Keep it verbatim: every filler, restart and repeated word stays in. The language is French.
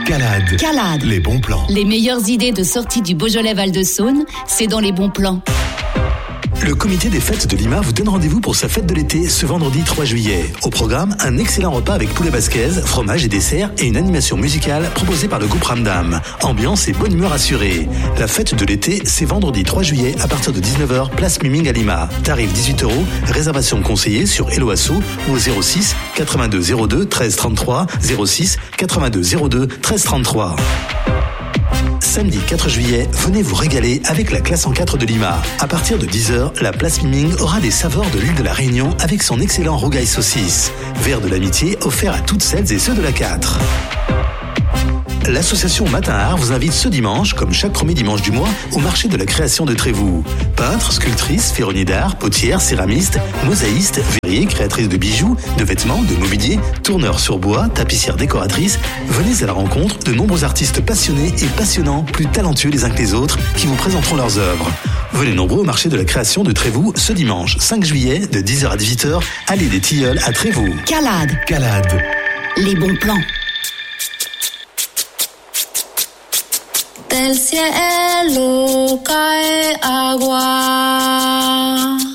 Calade. Calade. Les bons plans. Les meilleures idées de sortie du Beaujolais Val-de-Saône, c'est dans les bons plans. Le comité des fêtes de Lima vous donne rendez-vous pour sa fête de l'été ce vendredi trois juillet. Au programme, un excellent repas avec poulet basquez, fromage et dessert et une animation musicale proposée par le groupe Ramdam. Ambiance et bonne humeur assurée. La fête de l'été, c'est vendredi trois juillet à partir de dix-neuf heures, place Miming à Lima. Tarif dix-huit euros, réservation conseillée sur Hello Asso ou au zéro six quatre-vingt-deux zéro deux treize trente-trois, zéro six quatre-vingt-deux zéro deux treize trente-trois. Samedi quatre juillet, venez vous régaler avec la classe en quatre de Lima. À partir de dix heures, la place Miming aura des saveurs de l'île de la Réunion avec son excellent rougail saucisse. Verre de l'amitié offert à toutes celles et ceux de la quatre. L'association Matin Art vous invite ce dimanche, comme chaque premier dimanche du mois, au marché de la création de Trévoux. Peintres, sculptrices, ferronniers d'art, potières, céramistes, mosaïstes, verriers, créatrices de bijoux, de vêtements, de mobilier, tourneurs sur bois, tapissières décoratrices, venez à la rencontre de nombreux artistes passionnés et passionnants, plus talentueux les uns que les autres, qui vous présenteront leurs œuvres. Venez nombreux au marché de la création de Trévoux ce dimanche cinq juillet de dix heures à dix-huit heures, allée des Tilleuls à Trévoux. Calade. Calade. Les bons plans. Del cielo cae agua.